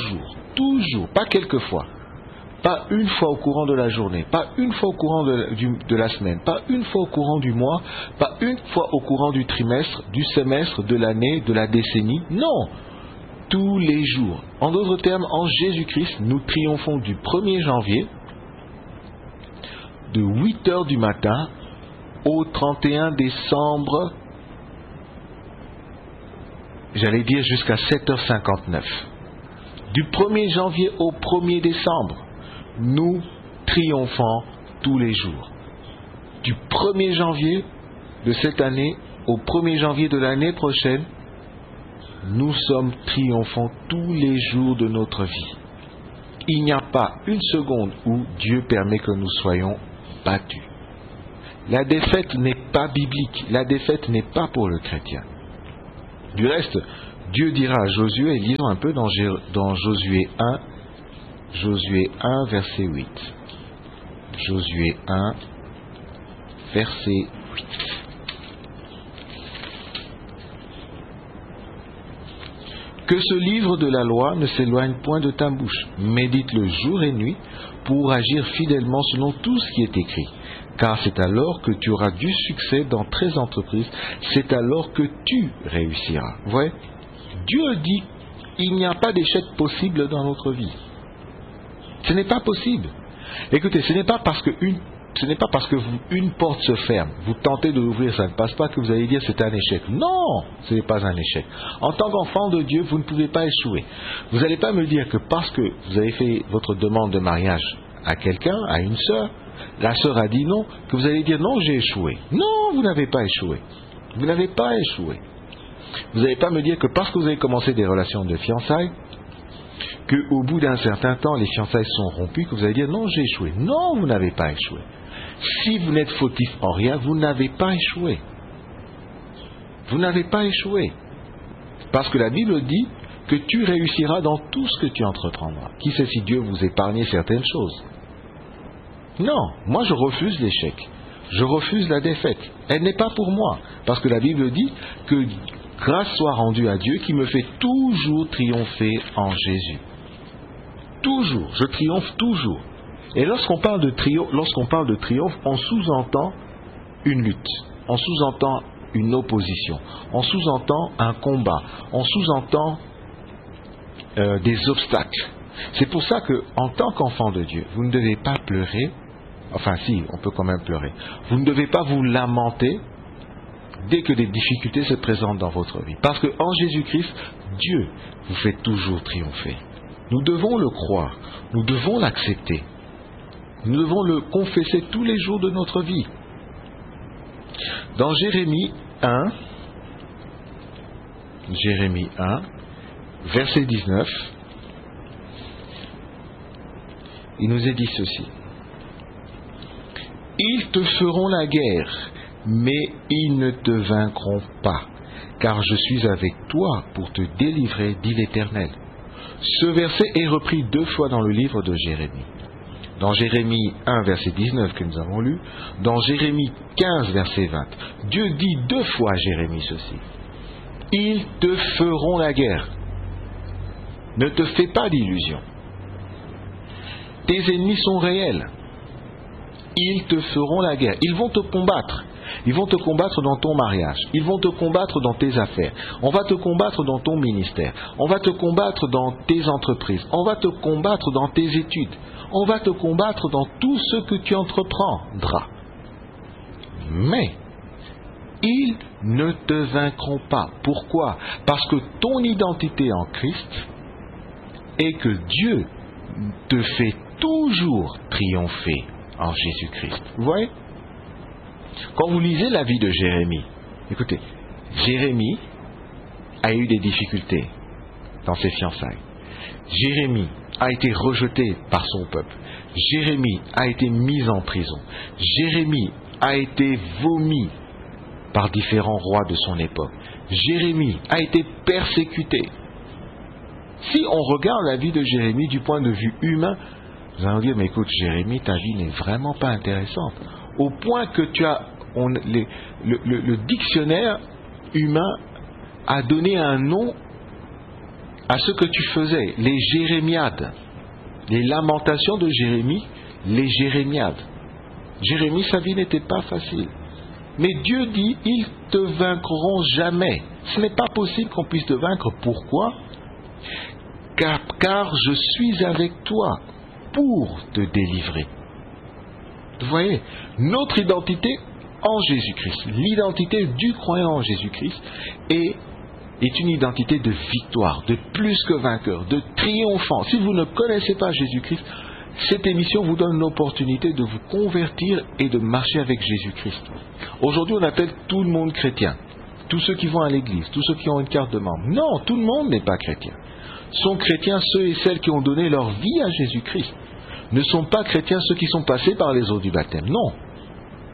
pas quelquefois, pas une fois au courant de la journée, pas une fois au courant de la semaine, pas une fois au courant du mois, pas une fois au courant du trimestre, du semestre, de l'année, de la décennie. Non, tous les jours. En d'autres termes, en Jésus-Christ, nous triomphons du 1er janvier, de 8 heures du matin au 31 décembre, j'allais dire jusqu'à 7h59. Du 1er janvier au 1er décembre, nous triomphons tous les jours. Du 1er janvier de cette année au 1er janvier de l'année prochaine, nous sommes triomphants tous les jours de notre vie. Il n'y a pas une seconde où Dieu permet que nous soyons battus. La défaite n'est pas biblique. La défaite n'est pas pour le chrétien. Du reste, Dieu dira à Josué, et lisons un peu dans Josué 1, verset 8. Josué 1, verset 8. Que ce livre de la loi ne s'éloigne point de ta bouche. Médite-le jour et nuit pour agir fidèlement selon tout ce qui est écrit. Car c'est alors que tu auras du succès dans tes entreprises. C'est alors que tu réussiras. Vous voyez ? Dieu dit il n'y a pas d'échec possible dans notre vie. Ce n'est pas possible. Écoutez, ce n'est pas parce que une porte se ferme, vous tentez de l'ouvrir, ça ne passe pas, que vous allez dire c'est un échec. Non, ce n'est pas un échec. En tant qu'enfant de Dieu, vous ne pouvez pas échouer. Vous n'allez pas me dire que parce que vous avez fait votre demande de mariage à quelqu'un, à une sœur, la sœur a dit non, que vous allez dire non, j'ai échoué. Non, vous n'avez pas échoué. Vous n'avez pas échoué. Vous n'allez pas me dire que parce que vous avez commencé des relations de fiançailles, qu'au bout d'un certain temps, les fiançailles sont rompues, que vous allez dire non, j'ai échoué. Non, vous n'avez pas échoué. Si vous n'êtes fautif en rien, vous n'avez pas échoué. Vous n'avez pas échoué. Parce que la Bible dit que tu réussiras dans tout ce que tu entreprendras. Qui sait si Dieu vous épargne certaines choses? Non, moi je refuse l'échec. Je refuse la défaite. Elle n'est pas pour moi. Parce que la Bible dit que grâce soit rendue à Dieu qui me fait toujours triompher en Jésus. Toujours, je triomphe toujours. Et lorsqu'on parle de triomphe, on sous-entend une lutte, on sous-entend une opposition, on sous-entend un combat, on sous-entend des obstacles. C'est pour ça qu'en tant qu'enfant de Dieu, vous ne devez pas pleurer, enfin si, on peut quand même pleurer, vous ne devez pas vous lamenter dès que des difficultés se présentent dans votre vie. Parce qu'en Jésus-Christ, Dieu vous fait toujours triompher. Nous devons le croire, nous devons l'accepter. Nous devons le confesser tous les jours de notre vie. Dans Jérémie 1, verset 19, il nous est dit ceci. Ils te feront la guerre, mais ils ne te vaincront pas, car je suis avec toi pour te délivrer, dit l'Éternel. Ce verset est repris 2 fois dans le livre de Jérémie. Dans Jérémie 1, verset 19 que nous avons lu, dans Jérémie 15, verset 20, Dieu dit 2 fois à Jérémie ceci. Ils te feront la guerre. Ne te fais pas d'illusions. Tes ennemis sont réels. Ils te feront la guerre. Ils vont te combattre. Ils vont te combattre dans ton mariage. Ils vont te combattre dans tes affaires. On va te combattre dans ton ministère. On va te combattre dans tes entreprises. On va te combattre dans tes études. On va te combattre dans tout ce que tu entreprendras. Mais ils ne te vaincront pas. Pourquoi? Parce que ton identité en Christ est que Dieu te fait toujours triompher en Jésus-Christ. Vous voyez? Quand vous lisez la vie de Jérémie, écoutez, Jérémie a eu des difficultés dans ses fiançailles. Jérémie a été rejeté par son peuple. Jérémie a été mis en prison. Jérémie a été vomi par différents rois de son époque. Jérémie a été persécuté. Si on regarde la vie de Jérémie du point de vue humain, vous allez dire, mais écoute, Jérémie, ta vie n'est vraiment pas intéressante. Au point que le dictionnaire humain a donné un nom à ce que tu faisais, les jérémiades, les lamentations de Jérémie, les jérémiades. Jérémie, sa vie n'était pas facile. Mais Dieu dit, ils te vaincront jamais. Ce n'est pas possible qu'on puisse te vaincre. Pourquoi? Car je suis avec toi pour te délivrer. Vous voyez, notre identité en Jésus-Christ, l'identité du croyant en Jésus-Christ est une identité de victoire, de plus que vainqueur, de triomphant. Si vous ne connaissez pas Jésus-Christ, cette émission vous donne l'opportunité de vous convertir et de marcher avec Jésus-Christ. Aujourd'hui, on appelle tout le monde chrétien. Tous ceux qui vont à l'église, tous ceux qui ont une carte de membre. Non, tout le monde n'est pas chrétien. Sont chrétiens ceux et celles qui ont donné leur vie à Jésus-Christ. Ne sont pas chrétiens ceux qui sont passés par les eaux du baptême. Non.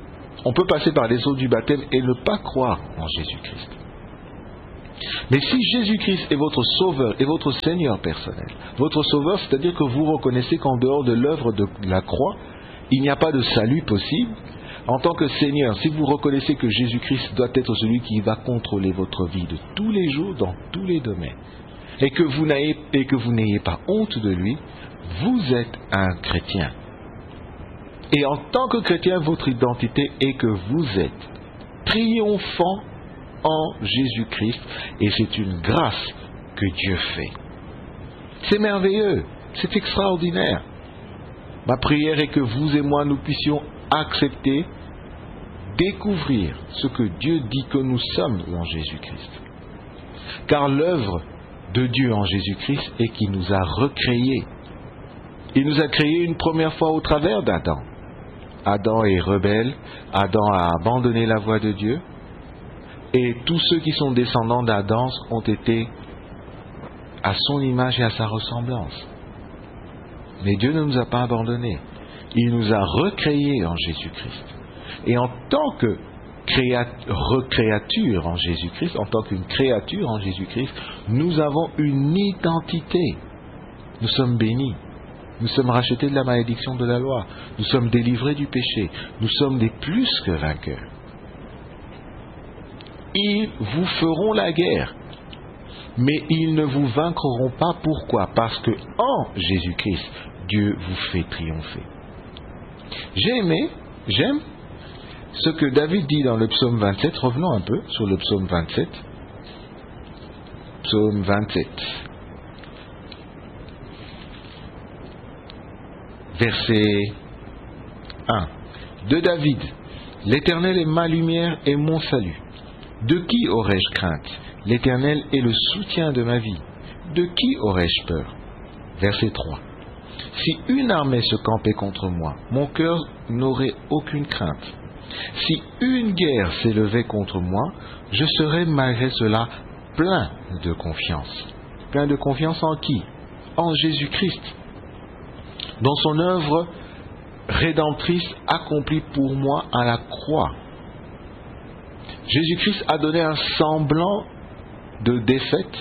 On peut passer par les eaux du baptême et ne pas croire en Jésus-Christ. Mais si Jésus-Christ est votre sauveur et votre Seigneur personnel, votre sauveur, c'est-à-dire que vous reconnaissez qu'en dehors de l'œuvre de la croix, il n'y a pas de salut possible, en tant que Seigneur, si vous reconnaissez que Jésus-Christ doit être celui qui va contrôler votre vie de tous les jours, dans tous les domaines, et que vous n'ayez pas honte de lui, vous êtes un chrétien. Et en tant que chrétien, votre identité est que vous êtes triomphant en Jésus-Christ, et c'est une grâce que Dieu fait. C'est merveilleux, c'est extraordinaire. Ma prière est que vous et moi, nous puissions accepter, découvrir ce que Dieu dit que nous sommes en Jésus-Christ. Car l'œuvre de Dieu en Jésus-Christ est qu'il nous a recréés. Il nous a créés une première fois au travers d'Adam. Adam est rebelle, Adam a abandonné la voie de Dieu, et tous ceux qui sont descendants d'Adam ont été à son image et à sa ressemblance. Mais Dieu ne nous a pas abandonnés. Il nous a recréés en Jésus-Christ. Et en tant que recréature en Jésus-Christ, en tant qu'une créature en Jésus-Christ, nous avons une identité. Nous sommes bénis. Nous sommes rachetés de la malédiction de la loi. Nous sommes délivrés du péché. Nous sommes des plus que vainqueurs. Ils vous feront la guerre, mais ils ne vous vaincront pas. Pourquoi? Parce que en Jésus-Christ, Dieu vous fait triompher. J'aime ce que David dit dans le psaume 27. Revenons un peu sur le psaume 27. Psaume 27. Verset 1. De David. L'Éternel est ma lumière et mon salut. De qui aurais-je crainte? L'Éternel est le soutien de ma vie. De qui aurais-je peur? Verset 3. Si une armée se campait contre moi, mon cœur n'aurait aucune crainte. Si une guerre s'élevait contre moi, je serais malgré cela plein de confiance. Plein de confiance en qui? En Jésus-Christ. Dans son œuvre rédemptrice accomplie pour moi à la croix. Jésus-Christ a donné un semblant de défaite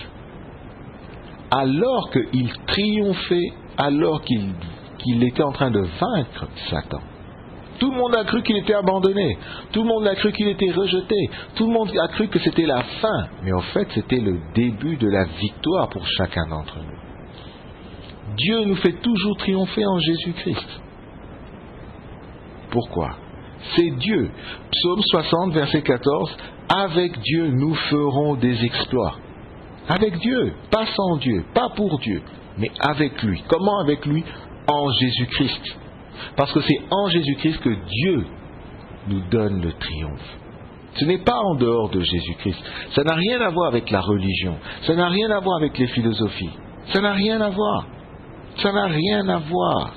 alors qu'il triomphait, alors qu'il était en train de vaincre Satan. Tout le monde a cru qu'il était abandonné, tout le monde a cru qu'il était rejeté, tout le monde a cru que c'était la fin, mais en fait c'était le début de la victoire pour chacun d'entre nous. Dieu nous fait toujours triompher en Jésus-Christ. Pourquoi? C'est Dieu. Psaume 60, verset 14. Avec Dieu, nous ferons des exploits. Avec Dieu, pas sans Dieu, pas pour Dieu, mais avec lui. Comment avec lui? En Jésus-Christ. Parce que c'est en Jésus-Christ que Dieu nous donne le triomphe. Ce n'est pas en dehors de Jésus-Christ. Ça n'a rien à voir avec la religion. Ça n'a rien à voir avec les philosophies. Ça n'a rien à voir. Ça n'a rien à voir.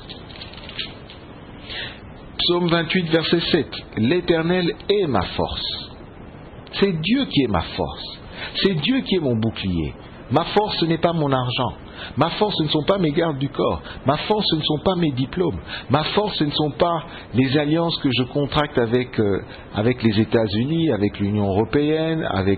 Psaume 28, verset 7. L'Éternel est ma force. C'est Dieu qui est ma force. C'est Dieu qui est mon bouclier. Ma force, ce n'est pas mon argent. Ma force, ce ne sont pas mes gardes du corps. Ma force, ce ne sont pas mes diplômes. Ma force, ce ne sont pas les alliances que je contracte avec les États-Unis, avec l'Union européenne, avec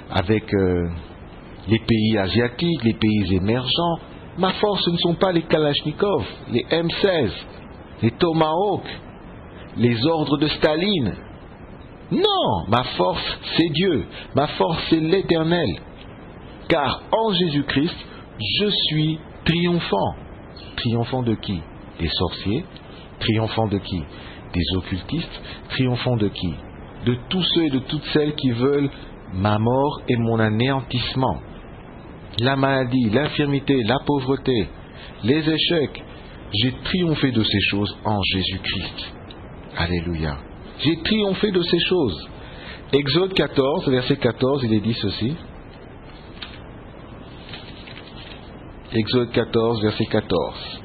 les pays asiatiques, les pays émergents. Ma force, ce ne sont pas les Kalachnikov, les M16, les Tomahawk, les ordres de Staline. Non, ma force, c'est Dieu. Ma force, c'est l'Éternel. Car en Jésus-Christ, je suis triomphant. Triomphant de qui? Des sorciers. Triomphant de qui? Des occultistes. Triomphant de qui? De tous ceux et de toutes celles qui veulent ma mort et mon anéantissement. La maladie, l'infirmité, la pauvreté, les échecs. J'ai triomphé de ces choses en Jésus-Christ. Alléluia. J'ai triomphé de ces choses. Exode 14, verset 14, il est dit ceci. Exode 14, verset 14.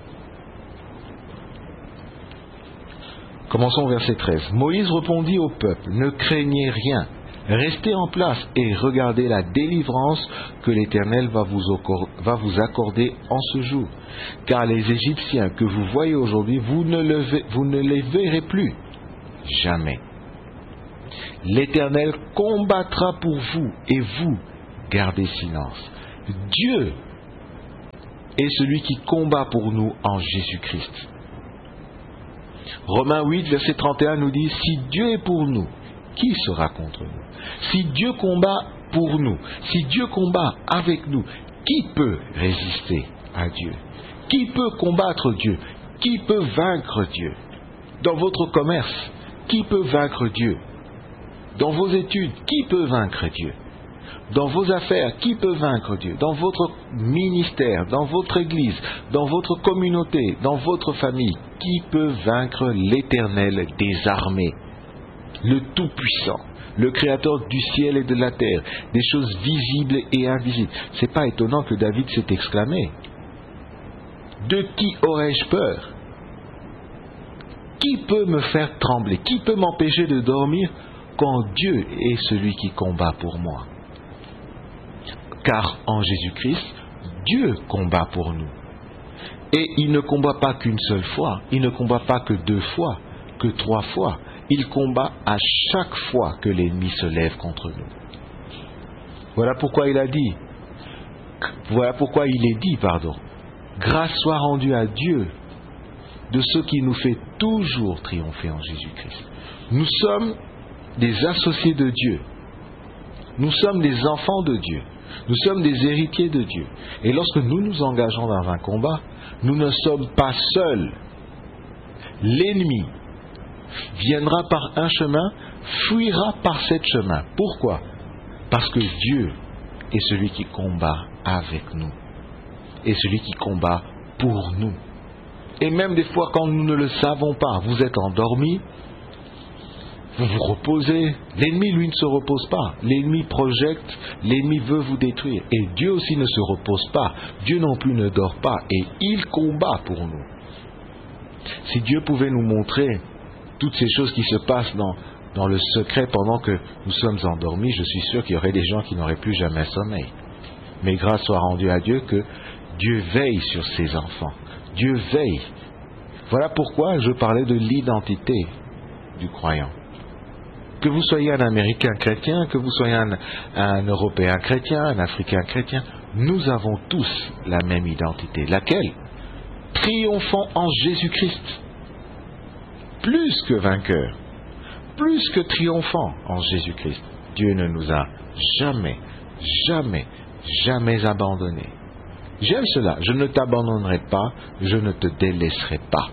Commençons au verset 13. Moïse répondit au peuple, ne craignez rien, restez en place et regardez la délivrance que l'Éternel va vous accorder en ce jour. Car les Égyptiens que vous voyez aujourd'hui, vous ne les verrez plus. Jamais. L'Éternel combattra pour vous et vous gardez silence. Dieu est celui qui combat pour nous en Jésus-Christ. Romains 8, verset 31 nous dit, si Dieu est pour nous, qui sera contre nous? Si Dieu combat pour nous, si Dieu combat avec nous, qui peut résister à Dieu? Qui peut combattre Dieu? Qui peut vaincre Dieu? Dans votre commerce, qui peut vaincre Dieu? Dans vos études, qui peut vaincre Dieu? Dans vos affaires, qui peut vaincre Dieu? Dans votre ministère, dans votre église, dans votre communauté, dans votre famille, qui peut vaincre l'Éternel des armées, le Tout-Puissant, le Créateur du ciel et de la terre, des choses visibles et invisibles? C'est pas étonnant que David s'est exclamé. De qui aurais-je peur? Qui peut me faire trembler? Qui peut m'empêcher de dormir quand Dieu est celui qui combat pour moi? Car en Jésus-Christ, Dieu combat pour nous. Et il ne combat pas qu'une seule fois, il ne combat pas que 2 fois, que 3 fois. Il combat à chaque fois que l'ennemi se lève contre nous. Voilà pourquoi il est dit, grâce soit rendue à Dieu de ce qui nous fait toujours triompher en Jésus-Christ. Nous sommes des associés de Dieu. Nous sommes des enfants de Dieu. Nous sommes des héritiers de Dieu. Et lorsque nous nous engageons dans un combat, nous ne sommes pas seuls. L'ennemi viendra par un chemin, fuira par 7 chemins. Pourquoi? Parce que Dieu est celui qui combat avec nous. Et celui qui combat pour nous. Et même des fois quand nous ne le savons pas, vous êtes endormis, vous vous reposez, l'ennemi lui ne se repose pas, l'ennemi projette, l'ennemi veut vous détruire, et Dieu aussi ne se repose pas, Dieu non plus ne dort pas, et il combat pour nous. Si Dieu pouvait nous montrer toutes ces choses qui se passent dans le secret pendant que nous sommes endormis, je suis sûr qu'il y aurait des gens qui n'auraient plus jamais sommeil. Mais grâce soit rendue à Dieu que Dieu veille sur ses enfants, Dieu veille. Voilà pourquoi je parlais de l'identité du croyant. Que vous soyez un Américain chrétien, que vous soyez un Européen chrétien, un Africain chrétien, nous avons tous la même identité. Laquelle? Triomphant en Jésus-Christ. Plus que vainqueurs, plus que triomphants en Jésus-Christ. Dieu ne nous a jamais, jamais, jamais abandonnés. J'aime cela. Je ne t'abandonnerai pas, je ne te délaisserai pas.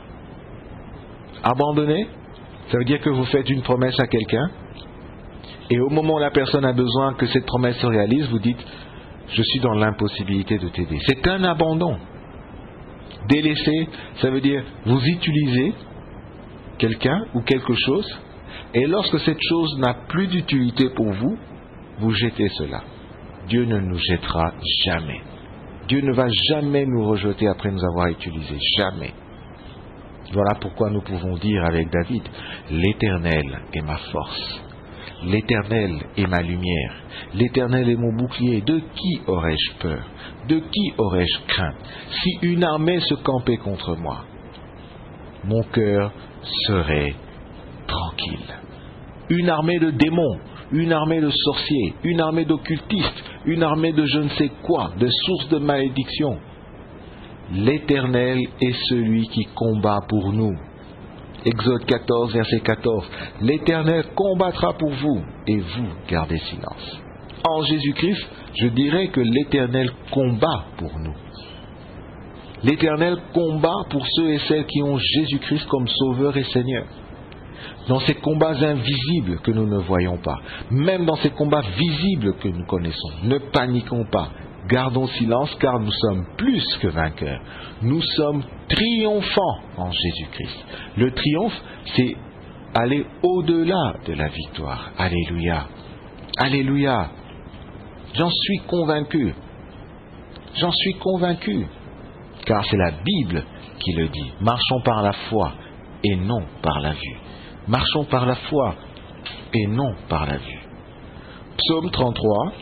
Abandonner, ça veut dire que vous faites une promesse à quelqu'un, et au moment où la personne a besoin que cette promesse se réalise, vous dites, je suis dans l'impossibilité de t'aider. C'est un abandon. Délaisser, ça veut dire vous utilisez quelqu'un ou quelque chose, et lorsque cette chose n'a plus d'utilité pour vous, vous jetez cela. Dieu ne nous jettera jamais. Dieu ne va jamais nous rejeter après nous avoir utilisés. Jamais. Voilà pourquoi nous pouvons dire avec David, l'Éternel est ma force. L'Éternel est ma lumière. L'Éternel est mon bouclier. De qui aurais-je peur? De qui aurais-je crainte? Si une armée se campait contre moi, mon cœur serait tranquille. Une armée de démons, une armée de sorciers, une armée d'occultistes, une armée de je ne sais quoi, de sources de malédiction. L'Éternel est celui qui combat pour nous. Exode 14, verset 14. L'Éternel combattra pour vous et vous gardez silence. En Jésus-Christ, je dirais que l'Éternel combat pour nous. L'Éternel combat pour ceux et celles qui ont Jésus-Christ comme Sauveur et Seigneur. Dans ces combats invisibles que nous ne voyons pas, même dans ces combats visibles que nous connaissons, ne paniquons pas. Gardons silence car nous sommes plus que vainqueurs. Nous sommes triomphants en Jésus-Christ. Le triomphe, c'est aller au-delà de la victoire. Alléluia. Alléluia. J'en suis convaincu. J'en suis convaincu. Car c'est la Bible qui le dit. Marchons par la foi et non par la vue. Marchons par la foi et non par la vue. Psaume 33.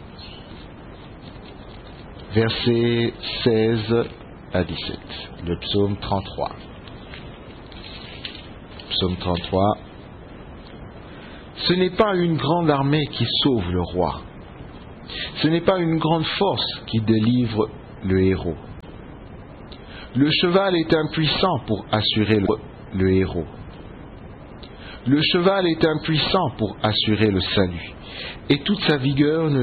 Versets 16 à 17. Le psaume 33. Psaume 33, Ce n'est pas une grande armée qui sauve le roi. Ce n'est pas une grande force qui délivre le héros. Le cheval est impuissant pour assurer le héros. Le cheval est impuissant pour assurer le salut, et toute sa vigueur ne